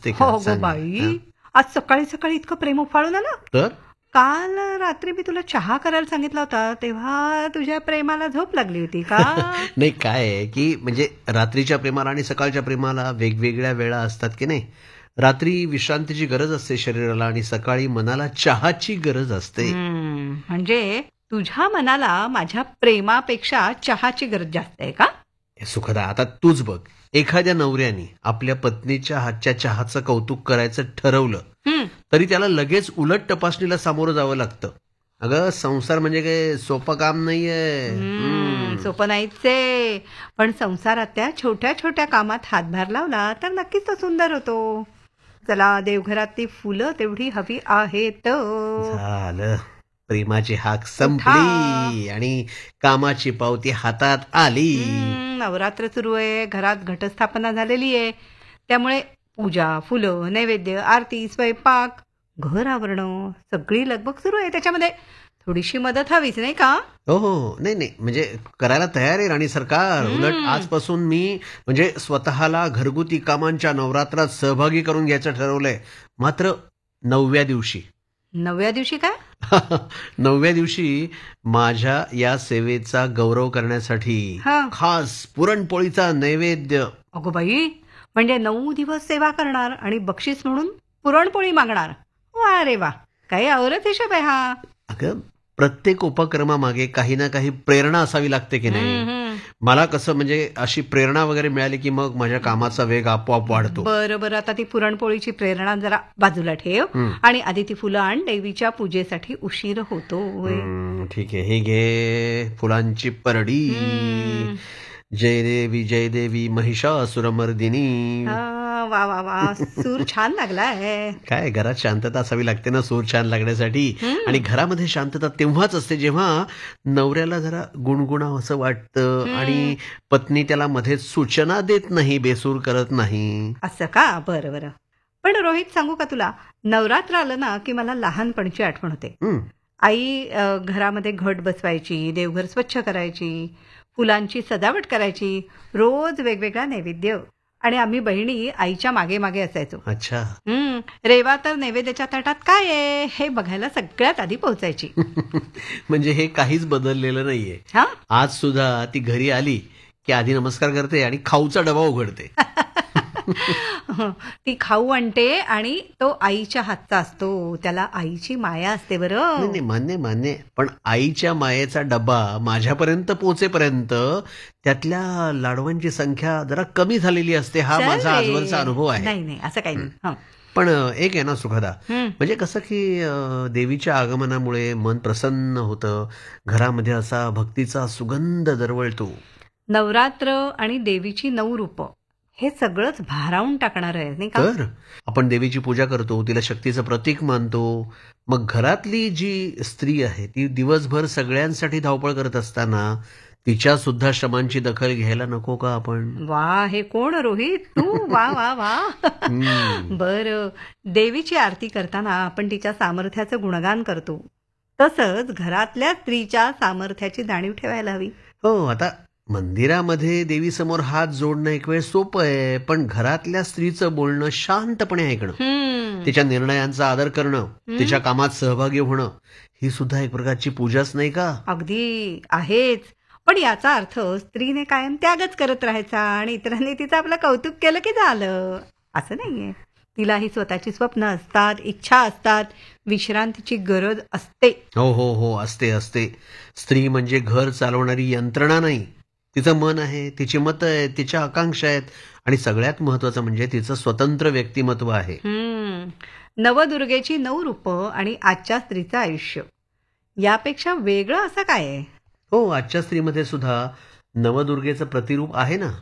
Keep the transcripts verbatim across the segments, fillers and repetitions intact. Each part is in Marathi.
नसते का? हो गो सांग ना. बाई, हं? आज सकाळी सकाळी इतकं प्रेम उफाळून आलं. तर काल रात्री मी तुला चहा करायला सांगितला होता तेव्हा तुझ्या प्रेमाला झोप लागली होती का? नाही, काय आहे की म्हणजे रात्रीच्या प्रेमाला आणि सकाळच्या प्रेमाला वेगवेगळ्या वेळा असतात की नाही. रात्री विश्रांतीची गरज असते शरीराला आणि सकाळी मनाला चहाची गरज असते. हम्म, म्हणजे तुझ्या मनाला माझ्या प्रेमापेक्षा चहाची गरज जास्त आहे का? हे सुखदा, आता तूच बघ, एखाद्या नवऱ्याने आपल्या पत्नीच्या हातच्या चहाचं कौतुक करायचं ठरवलं हम्म, तरी त्याला लगेच उलट तपासणीला सामोरं जावं लागतं. अगं, संसार म्हणजे काय सोपं काम नाहीये. हम्म, हम्म. सोपं नाहीच आहे. पण संसारात त्या छोट्या छोट्या कामात हातभार लावला तर नक्कीच तो सुंदर होतो. चला, देवघरातली फुलं तेवढी हवी आहेत. झालं, प्रेमाची हाक उठा. संपली आणि कामाची पावती हातात आली. हम्म, नवरात्र सुरू आहे, घरात घटस्थापना झालेली आहे. त्यामुळे पूजा, फुलं, नैवेद्य, आरती, स्वयंपाक, घर आवरणं, सगळी लगबग सुरू आहे. त्याच्यामध्ये थोडीशी मदत हवीच नाही का? हो हो, नाही नाही, म्हणजे करायला तयार आहे राणी सरकार. उलट हम्म, आजपासून मी म्हणजे स्वतःला घरगुती कामांच्या नवरात्रात सहभागी करून घ्यायचं ठरवलंय. मात्र नवव्या दिवशी नवव्या दिवशी काय? नवव्या दिवशी माझ्या या सेवेचा गौरव करण्यासाठी हा, खास पुरणपोळीचा नैवेद्य. अगो बाई, म्हणजे नऊ दिवस सेवा करणार आणि बक्षीस म्हणून पुरणपोळी मागणार. वा रे वा, काही औरच हिशोब आहे हा. अगं, प्रत्येक उपक्रमामागे काही ना काही प्रेरणा असावी लागते की नाही. हम्म, हम्म. मला कसं म्हणजे अशी प्रेरणा वगैरे मिळाली की मग माझ्या कामाचा वेग आपोआप वाढतो. बरं बरं, आता ती पुरणपोळीची प्रेरणा जरा बाजूला ठेव हं. आणि आधी ती फुलं आण, देवीच्या पूजेसाठी उशीर होतोय. हं, ठीक आहे, हे घे फुलांची परडी. हम्म. जय देवी जय देवी महिषासुरमर्दिनी. हा, वा वा वा, सूर छान लागलाय. काय, घरात शांतता असावी लागते ना सूर छान लागण्यासाठी. हम्म, आणि घरामध्ये शांतता तेव्हाच असते जेव्हा नवऱ्याला जरा गुणगुणावं असं वाटतं हम्म. आणि पत्नी त्याला मध्ये सूचना देत नाही, बेसूर करत नाही. असं का? बरं बरं. पण रोहित, सांगू का तुला, नवरात्र आलं ना की मला लहानपणची आठवण होते. हं. आई अ, घरामध्ये घट बसवायची, देवघर स्वच्छ करायची, फुलांची सजावट करायची, रोज वेगवेगळा नैवेद्य, आणि आम्ही बहिणी आईच्या मागे मागे असायचो. अच्छा. हम्म, रेवा तर नैवेद्याच्या ताटात काय आहे हे बघायला सगळ्यात आधी पोहोचायची. म्हणजे हे काहीच बदललेलं नाहीये. हा. आज सुद्धा ती घरी आली की आधी नमस्कार करते आणि खाऊचा डबा उघडते. ती खाऊ आणते आणि तो आईच्या हातचा असतो. त्याला आईची माया असते नाही बरं. नाही, मान्य मान्य, पण आईच्या मायेचा डबा माझ्यापर्यंत पोहोचेपर्यंत त्यातल्या लाडवांची संख्या जरा कमी झालेली असते. हा चल माझा रे. आजवरचा अनुभव आहे. नाही नाही, असं काही नाही. हं. पण एक आहे ना सुखदा, हं. म्हणजे कसं की अ, देवीच्या आगमनामुळे मन प्रसन्न होतं, घरामध्ये असा भक्तीचा सुगंध दरवळतो. नवरात्र आणि देवीची नऊ रूप हे सगळंच भारावून टाकणार आहे नाही का? तर आपण देवीची पूजा करतो, तिला शक्तीचं प्रतीक मानतो. मग घरातली जी स्त्री आहे ती दिवसभर सगळ्यांसाठी धावपळ करत असताना तिच्या सुद्धा श्रमांची दखल घ्यायला नको का आपण? वा, हे कोण रोहित तू? वा वा वा. हम्म. बर, देवीची आरती करताना आपण तिच्या सामर्थ्याचं गुणगान करतो, तसंच घरातल्या स्त्रीच्या सामर्थ्याची जाणीव ठेवायला हवी. हो, आता मंदिरामध्ये देवीसमोर हात जोडणं एक वेळ सोपं आहे, पण घरातल्या स्त्रीचं बोलणं शांतपणे ऐकणं, हम्म, तिच्या निर्णयांचा आदर करणं, हम्म. तिच्या कामात सहभागी होणं, ही सुद्धा एक प्रकारची पूजाच नाही का? अगदी आहेच. पण याचा अर्थ स्त्रीने कायम त्यागच करत राहायचा आणि इतरांनी तिचं आपलं कौतुक केलं की झालं असं नाहीये. तिलाही स्वतःची स्वप्न असतात, इच्छा असतात, विश्रांतीची गरज असते. हो हो हो, असते असते. स्त्री म्हणजे घर चालवणारी यंत्रणा नाही. तिचं मन आहे, तिची मतं आहेत, तिच्या आकांक्षा आहेत आणि सगळ्यात महत्वाचं म्हणजे तिचं स्वतंत्र व्यक्तिमत्व आहे. हम्म, नवदुर्गेची नऊ रूपं आणि आजच्या स्त्रीचं आयुष्य यापेक्षा वेगळं असं काय आहे? हो, आजच्या स्त्रीमध्ये सुद्धा नवदुर्गेचं प्रतिरूप आहे ना.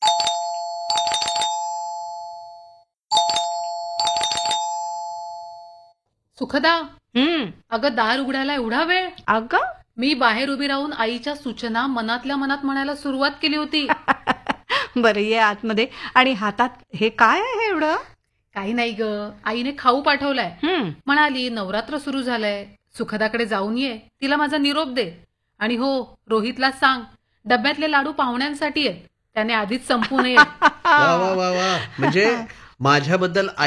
सुखदा, हम्म, अगं दार उघडायला एवढा वेळ? अगं मी बाहेर उभी राहून आईच्या सूचना मनातल्या मनात म्हणायला सुरुवात केली होती. बरं, ये आतमध्ये. आणि हातात हे काय आहे एवढं? काही नाही ग, आईने खाऊ पाठवलाय. हम्म, म्हणाली नवरात्र सुरू झालंय, सुखदाकडे जाऊन ये, तिला माझा निरोप दे. आणि हो, रोहितला सांग डब्यातले लाडू पाहुण्यांसाठी आहेत, त्याने आधीच संपू नये. वा वा वा वा, म्हणजे माझ्याबद्दल